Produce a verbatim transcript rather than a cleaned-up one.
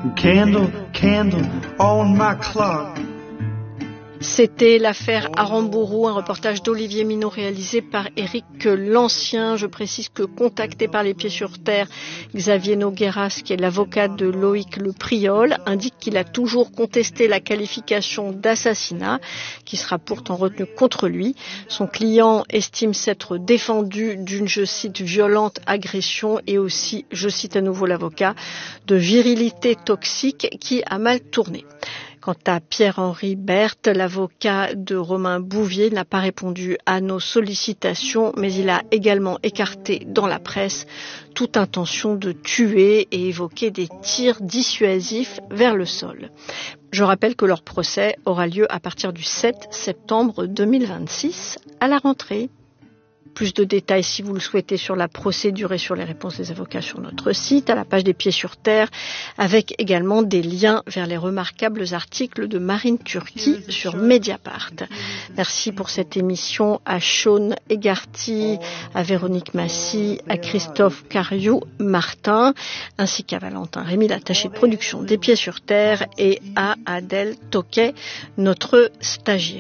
Candle, candle on my clock. C'était l'affaire Aramburu, un reportage d'Olivier Minot réalisé par Éric Lancien. Je précise que contacté par les Pieds sur Terre, Xavier Nogueras, qui est l'avocat de Loïc Le Priol, indique qu'il a toujours contesté la qualification d'assassinat qui sera pourtant retenue contre lui. Son client estime s'être défendu d'une, je cite, violente agression et aussi, je cite à nouveau l'avocat, de virilité toxique qui a mal tourné. Quant à Pierre-Henri Berthe, l'avocat de Romain Bouvier, n'a pas répondu à nos sollicitations, mais il a également écarté dans la presse toute intention de tuer et évoqué des tirs dissuasifs vers le sol. Je rappelle que leur procès aura lieu à partir du sept septembre deux mille vingt-six, à la rentrée. Plus de détails, si vous le souhaitez, sur la procédure et sur les réponses des avocats sur notre site, à la page des Pieds sur Terre, avec également des liens vers les remarquables articles de Marine Turki sur Mediapart. Merci pour cette émission à Sean Egarty, à Véronique Massy, à Christophe Cariou-Martin, ainsi qu'à Valentin Rémy, l'attaché de production des Pieds sur Terre, et à Adèle Toquet, notre stagiaire.